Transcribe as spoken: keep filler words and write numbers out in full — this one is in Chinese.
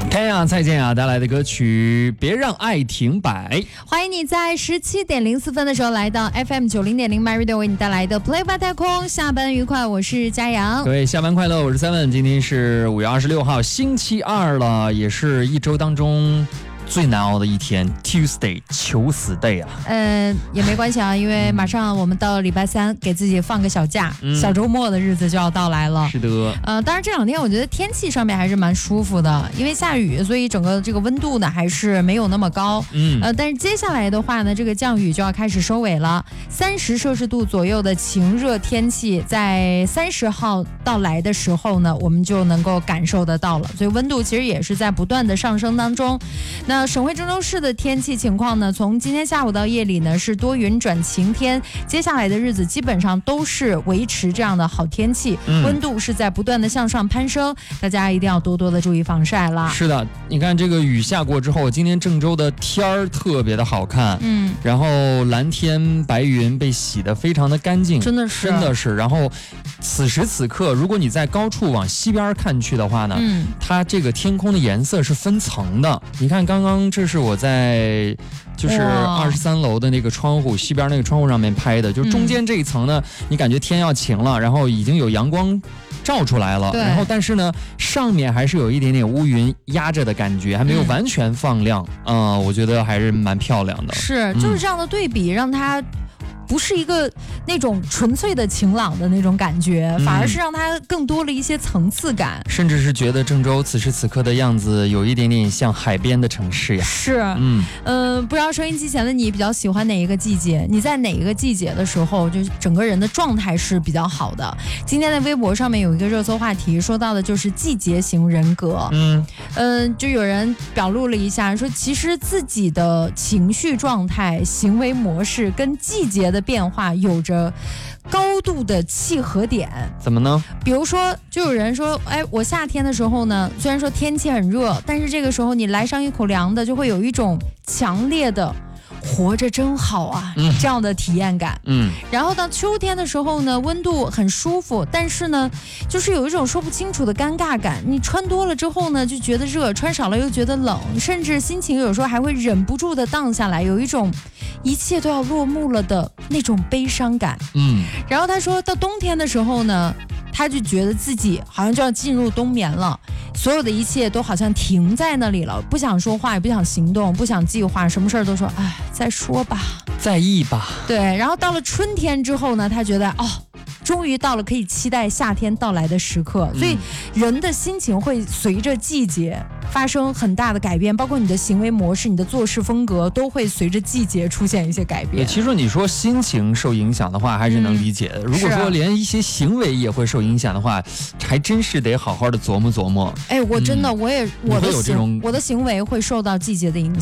天呀，蔡健雅带来的歌曲《别让爱停摆》。 欢迎你在十七点零四分的时候来到 F M 九零点零 My Radio 为你带来的 Play by 太空。下班愉快，我是佳阳。 各位下班快乐，我是 Seven。今天是五月二十六号，星期二了，也是一周当中最难熬的一天 ，Tuesday 求死 day 啊！ 嗯、呃，也没关系啊，因为马上我们到了礼拜三，给自己放个小假，嗯、小周末的日子就要到来了。 是的。 呃，当然这两天我觉得天气上面还是蛮舒服的，因为下雨，所以整个这个温度呢还是没有那么高。嗯。呃，但是接下来的话呢，这个降雨就要开始收尾了，三十摄氏度左右的晴热天气，在三十号到来的时候呢，我们就能够感受得到了，所以温度其实也是在不断的上升当中。那省会郑州市的天气情况呢，从今天下午到夜里呢是多云转晴天，接下来的日子基本上都是维持这样的好天气，嗯、温度是在不断的向上攀升，大家一定要多多的注意防晒啦。 是的，你看这个雨下过之后，今天郑州的天儿特别的好看，嗯，然后蓝天白云被洗得非常的干净， 真的是真的是。然后此时此刻，如果你在高处往西边看去的话呢，嗯，它这个天空的颜色是分层的。你看刚刚这是我在就是二十三楼的那个窗户西边那个窗户上面拍的，就中间这一层呢，嗯、你感觉天要晴了，然后已经有阳光照出来了，然后但是呢，上面还是有一点点乌云压着的感觉，还没有完全放亮，嗯、呃，我觉得还是蛮漂亮的。 是，就是这样的对比，让它不是一个那种纯粹的晴朗的那种感觉，嗯、反而是让它更多了一些层次感， 甚至是觉得郑州此时此刻的样子有一点点像海边的城市呀。 是，嗯，呃，不知道收音机前的你比较喜欢哪一个季节？你在哪一个季节的时候，就整个人的状态是比较好的？今天在微博上面有一个热搜话题，说到的就是季节型人格。嗯，呃，就有人表露了一下，说其实自己的情绪状态、行为模式跟季节的变化有着高度的契合点。 怎么呢？ 比如说就有人说，哎，我夏天的时候呢，虽然说天气很热，但是这个时候你来上一口凉的，就会有一种强烈的活着真好啊、嗯、这样的体验感。嗯，然后到秋天的时候呢，温度很舒服，但是呢就是有一种说不清楚的尴尬感，你穿多了之后呢就觉得热，穿少了又觉得冷，甚至心情有时候还会忍不住的荡下来，有一种一切都要落幕了的那种悲伤感。嗯，然后他说到冬天的时候呢，他就觉得自己好像就要进入冬眠了，所有的一切都好像停在那里了，不想说话，也不想行动，不想计划，什么事儿都说哎再说吧， 在意吧。 对，然后到了春天之后呢，他觉得哦终于到了可以期待夏天到来的时刻，所以人的心情会随着季节发生很大的改变，包括你的行为模式、你的做事风格都会随着季节出现一些改变。 其实你说心情受影响的话还是能理解的、嗯、如果说连一些行为也会受影响的话，还真是得好好的琢磨琢磨。 哎，我真的、嗯、我也我的有这种我的行为会受到季节的影响。